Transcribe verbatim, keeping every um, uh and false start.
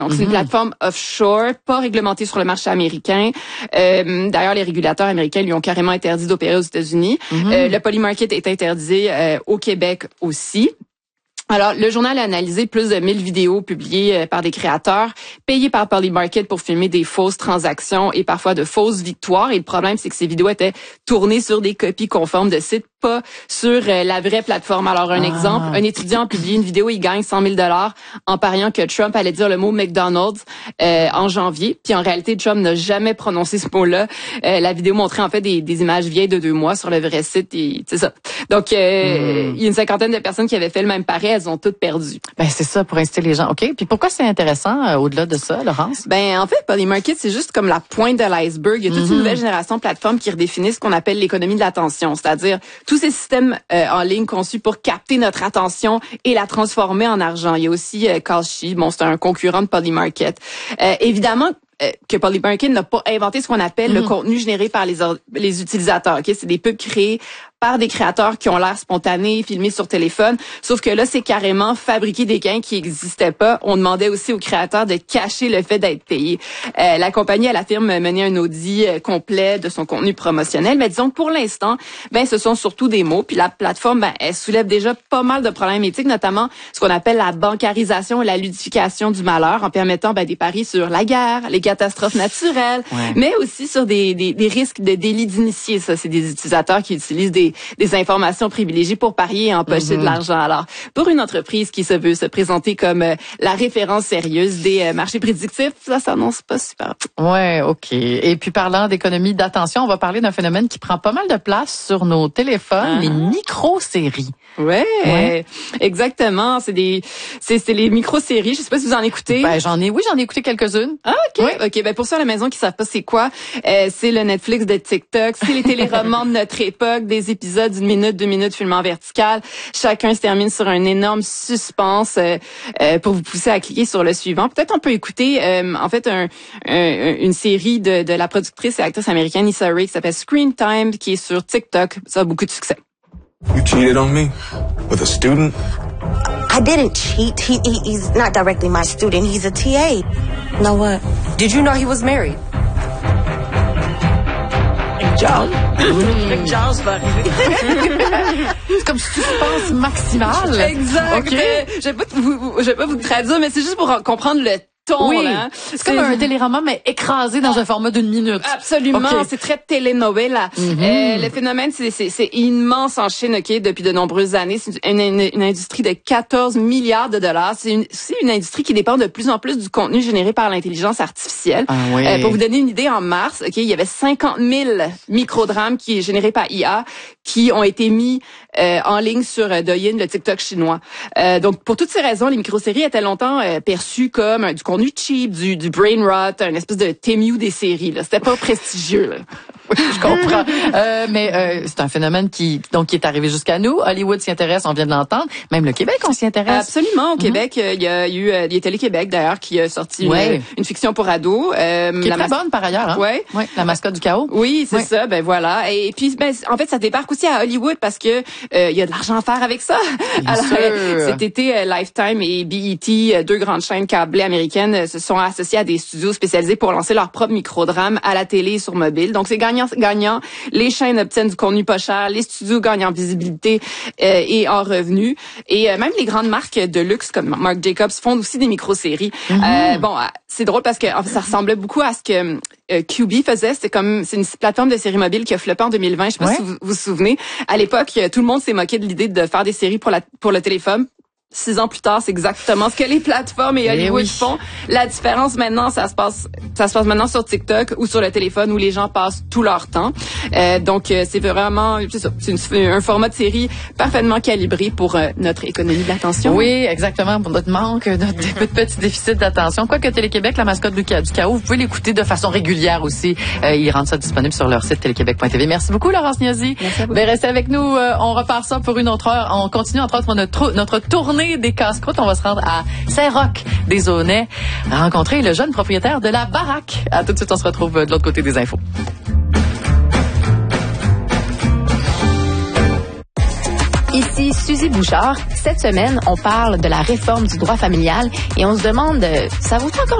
Donc, c'est une plateforme offshore, pas réglementée sur le marché américain. Euh, d'ailleurs, les régulateurs américains lui ont carrément interdit d'opérer aux États-Unis. Mm-hmm. Euh, le Polymarket est interdit euh, au Québec aussi. Alors, le journal a analysé plus de mille vidéos publiées euh, par des créateurs, payés par Polymarket pour filmer des fausses transactions et parfois de fausses victoires. Et le problème, c'est que ces vidéos étaient tournées sur des copies conformes de sites, pas sur euh, la vraie plateforme. Alors, un ah. exemple, un étudiant a publié une vidéo, il gagne cent mille dollars en pariant que Trump allait dire le mot McDonald's euh, en janvier. Puis en réalité, Trump n'a jamais prononcé ce mot-là. Euh, la vidéo montrait en fait des, des images vieilles de deux mois sur le vrai site. Et c'est ça. Donc, euh, mm. il y a une cinquantaine de personnes qui avaient fait le même pari. Elles ont toutes perdu. Ben c'est ça, pour inciter les gens. OK. Puis pourquoi c'est intéressant euh, au-delà de ça, Laurence? Ben en fait, Polymarket, c'est juste comme la pointe de l'iceberg. Il y a toute mm-hmm. une nouvelle génération de plateformes qui redéfinissent ce qu'on appelle l'économie de l'attention, c'est-à-dire tous ces systèmes euh, en ligne conçus pour capter notre attention et la transformer en argent. Il y a aussi euh, Kalshi, bon, c'est un concurrent de Polymarket. Euh, évidemment, que Polymarket n'a pas inventé ce qu'on appelle mm-hmm. le contenu généré par les les utilisateurs. Ok, c'est des pubs créées par des créateurs qui ont l'air spontanés, filmés sur téléphone. Sauf que là, c'est carrément fabriquer des gains qui n'existaient pas. On demandait aussi aux créateurs de cacher le fait d'être payés. Euh, la compagnie, elle affirme mener un audit euh, complet de son contenu promotionnel. Mais disons que pour l'instant, ben ce sont surtout des mots. Puis la plateforme, ben elle soulève déjà pas mal de problèmes éthiques, notamment ce qu'on appelle la bancarisation et la ludification du malheur, en permettant ben des paris sur la guerre, les catastrophes naturelles, ouais. mais aussi sur des, des, des risques de délit d'initiés. Ça, c'est des utilisateurs qui utilisent des, des informations privilégiées pour parier et empocher mm-hmm. de l'argent. Alors, pour une entreprise qui se veut se présenter comme euh, la référence sérieuse des euh, marchés prédictifs, ça s'annonce pas super. Ouais, OK. Et puis, parlant d'économie d'attention, on va parler d'un phénomène qui prend pas mal de place sur nos téléphones, ah. les micro-séries. Ouais, ouais, exactement. C'est des, c'est, c'est les micro-séries. Je sais pas si vous en écoutez. Ben, j'en ai, oui, j'en ai écouté quelques-unes. Ah, OK. Oui. OK. Ben, pour ceux à la maison qui savent pas c'est quoi, euh, c'est le Netflix de TikTok. C'est les téléromans de notre époque, des épisodes d'une minute, deux minutes filmés en vertical. Chacun se termine sur un énorme suspense, euh, euh, pour vous pousser à cliquer sur le suivant. Peut-être on peut écouter, euh, en fait, un, un, une série de, de la productrice et actrice américaine Issa Rae qui s'appelle Screen Time, qui est sur TikTok. Ça a beaucoup de succès. You cheated on me with a student? I didn't cheat. He, he he's not directly my student. He's a T A. Know what? Did you know he was married? Big John. Big John's funny. C'est comme suspense maximal. Exact. Okay. Je vais pas vous, je vais pas vous traduire, mais c'est juste pour comprendre le ton, oui, là. C'est, c'est comme un téléroman, mais écrasé dans un format d'une minute. Absolument, okay. C'est très telenovela. Mm-hmm. Euh, le phénomène, c'est, c'est, c'est immense en Chine, ok, depuis de nombreuses années. C'est une, une, une industrie de quatorze milliards de dollars. C'est une, c'est une industrie qui dépend de plus en plus du contenu généré par l'intelligence artificielle. Ah, oui. euh, pour vous donner une idée, en mars, ok, il y avait cinquante mille microdrames qui est généré par I A qui ont été mis euh, en ligne sur euh, Douyin, le TikTok chinois. Euh, donc, pour toutes ces raisons, les micro-séries étaient longtemps euh, perçues comme euh, du contenu cheap, du, du brain rot, une espèce de T M U des séries. Là. C'était pas prestigieux. Là. Je comprends. euh, mais euh, c'est un phénomène qui donc qui est arrivé jusqu'à nous. Hollywood s'y intéresse, on vient de l'entendre. Même le Québec, on s'y intéresse. Absolument. Au mm-hmm. Québec, euh, il y a eu euh, il y a Télé-Québec d'ailleurs qui a sorti ouais. une, une fiction pour ados. Euh, qui est la très mas- bonne par ailleurs. Hein? Ouais. ouais. La mascotte du chaos. Oui, c'est ouais. ça. Ben voilà. Et, et puis, ben en fait, ça débarque aussi à Hollywood parce que euh, il y a de l'argent à faire avec ça. Bien Alors sûr. Euh, cet été, euh, Lifetime et B E T, euh, deux grandes chaînes câblées américaines, euh, se sont associées à des studios spécialisés pour lancer leur propre microdrame à la télé et sur mobile. Donc c'est gagnant-gagnant. Les chaînes obtiennent du contenu pas cher, les studios gagnent en visibilité euh, et en revenus. Et euh, même les grandes marques de luxe comme Marc Jacobs font aussi des micro-séries. Mm-hmm. Euh, bon, c'est drôle parce que en fait, ça ressemblait beaucoup à ce que euh, Q B faisait. C'est comme c'est une plateforme de séries mobiles qui a floppé en deux mille vingt. Je sais pas ouais. si vous vous souvenez. À l'époque, tout le monde s'est moqué de l'idée de faire des séries pour la pour le téléphone. Six ans plus tard, c'est exactement ce que les plateformes et Hollywood oui. font. La différence maintenant, ça se passe, ça se passe maintenant sur TikTok ou sur le téléphone où les gens passent tout leur temps. Euh, donc, euh, c'est vraiment, c'est ça, c'est une, un format de série parfaitement calibré pour euh, notre économie d'attention. Oui, exactement, pour notre manque, notre petit déficit d'attention. Quoique Télé-Québec, la mascotte du, du chaos, vous pouvez l'écouter de façon régulière aussi. Euh, ils rendent ça disponible sur leur site téléquébec point t v. Merci beaucoup, Laurence Niazi. Merci à vous. Ben, restez avec nous. Euh, on repart ça pour une autre heure. On continue, entre autres, notre, notre tournée des casse-croûtes. On va se rendre à Saint-Roch des Aunais, rencontrer le jeune propriétaire de la baraque. À tout de suite, on se retrouve de l'autre côté des infos. Ici Suzy Bouchard. Cette semaine, on parle de la réforme du droit familial et on se demande, euh, ça vaut encore